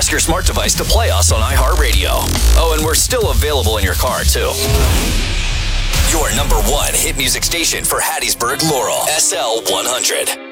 ask your smart device to play us on iHeartRadio. Oh, and we're still available in your car, too. Your number one hit music station for Hattiesburg, Laurel, SL 100.